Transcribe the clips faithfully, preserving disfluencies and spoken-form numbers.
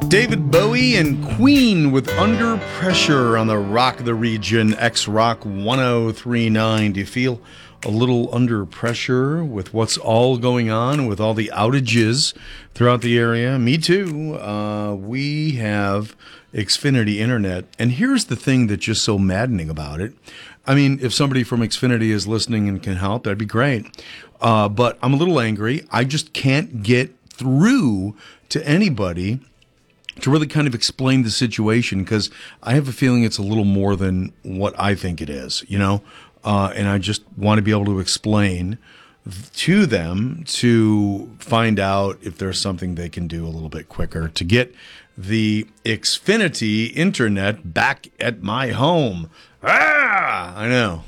David Bowie and Queen with Under Pressure on the Rock of the Region, X-Rock ten thirty-nine. Do you feel a little under pressure with what's all going on, with all the outages throughout the area? Me too. Uh, we have Xfinity Internet, and here's the thing that's just so maddening about it. I mean, if somebody from Xfinity is listening and can help, that'd be great. Uh, but I'm a little angry. I just can't get through to anybody to really kind of explain the situation, because I have a feeling it's a little more than what I think it is, you know? Uh, and I just want to be able to explain to them to find out if there's something they can do a little bit quicker to get the Xfinity Internet back at my home. Ah, I know.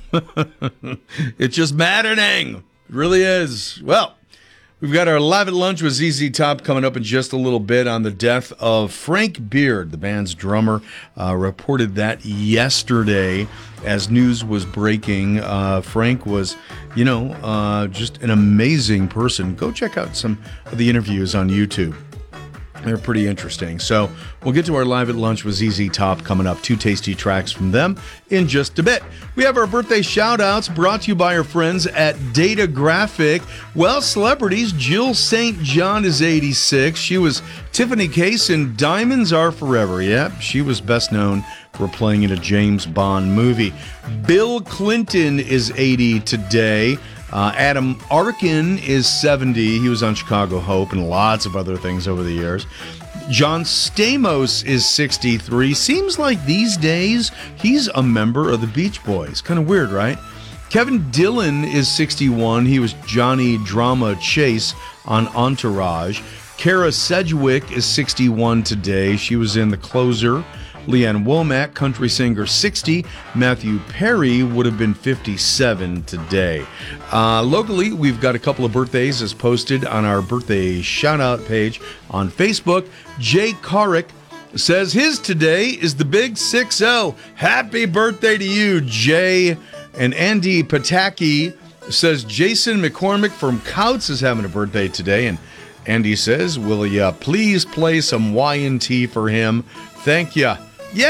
It's just maddening. It really is. Well, we've got our Live at Lunch with Z Z Top coming up in just a little bit on the death of Frank Beard, the band's drummer. Uh, reported that yesterday as news was breaking. Uh, Frank was, you know, uh, just an amazing person. Go check out some of the interviews on YouTube. They're pretty interesting. So we'll get to our Live at Lunch with Z Z Top coming up. Two tasty tracks from them in just a bit. We have our birthday shout-outs brought to you by our friends at Data Graphic. Well, celebrities, Jill Saint John is eighty-six. She was Tiffany Case in Diamonds Are Forever. Yep, she was best known for playing in a James Bond movie. Bill Clinton is eighty today. Uh, Adam Arkin is seventy. He was on Chicago Hope and lots of other things over the years. John Stamos is sixty-three. Seems like these days he's a member of the Beach Boys. Kind of weird, right? Kevin Dillon is sixty-one. He was Johnny Drama Chase on Entourage. Kara Sedgwick is sixty-one today. She was in The Closer. Leanne Womack, country singer, sixty. Matthew Perry would have been fifty-seven today. Uh, locally, we've got a couple of birthdays as posted on our birthday shout-out page on Facebook. Jay Carrick says his today is the big six oh. Happy birthday to you, Jay. And Andy Pataki says Jason McCormick from Couts is having a birthday today. And Andy says, will you please play some Y and T for him? Thank you.